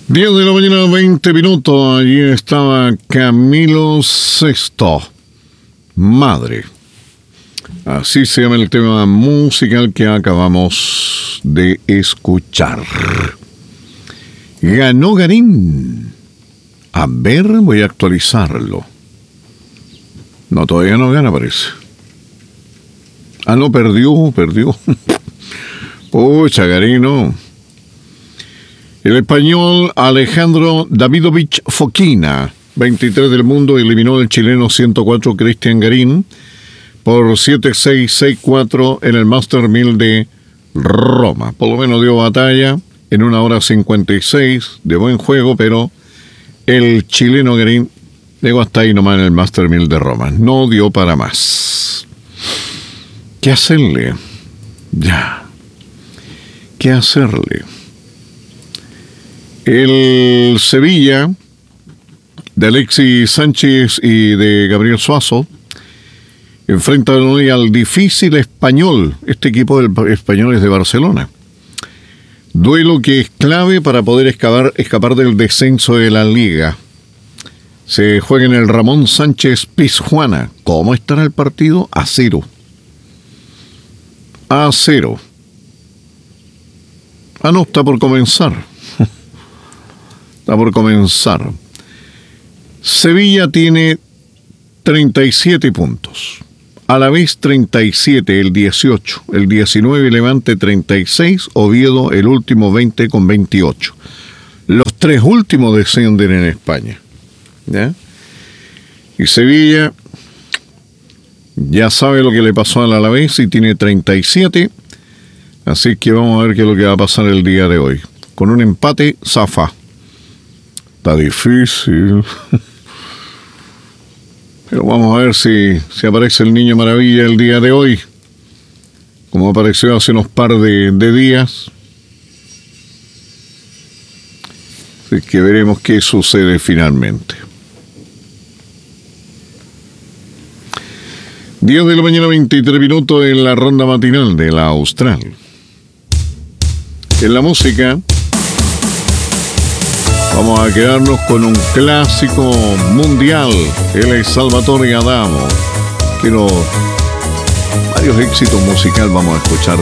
10 de la mañana, 20 minutos. Allí estaba Camilo Sesto. Madre. Así se llama el tema musical que acabamos de escuchar. Ganó Garín. A ver, voy a actualizarlo. No, todavía no gana, parece. Ah, no, perdió. Pucha, Garín, no. El español Alejandro Davidovich Fokina, 23 del mundo, eliminó al chileno 104 Cristian Garín por 7-6, 6-4 en el Master 1000 de Roma. Por lo menos dio batalla en 1 hora 56 de buen juego, pero el chileno Garín llegó hasta ahí nomás en el Master 1000 de Roma. No dio para más. ¿Qué hacerle? Ya. ¿Qué hacerle? El Sevilla de Alexis Sánchez y de Gabriel Suazo enfrentan hoy al difícil Español. Este equipo del Español es de Barcelona. Duelo que es clave para poder escapar del descenso de la Liga. Se juega en el Ramón Sánchez Pizjuana. ¿Cómo estará el partido? 0. 0. Ah, no, está por comenzar. Está por comenzar. Sevilla tiene 37 puntos. Alavés 37, el 18. El 19 Levante 36. Oviedo el último 20 con 28. Los 3 últimos descienden en España. ¿Ya? Y Sevilla ya sabe lo que le pasó al Alavés y tiene 37. Así que vamos a ver qué es lo que va a pasar el día de hoy. Con un empate, zafa. Está difícil. Pero vamos a ver si aparece el Niño Maravilla el día de hoy. Como apareció hace unos par de días. Así que veremos qué sucede finalmente. 10 de la mañana, 23 minutos en la ronda matinal de la Austral. En la música vamos a quedarnos con un clásico mundial. Él es Salvatore Adamo. Varios éxitos musicales vamos a escuchar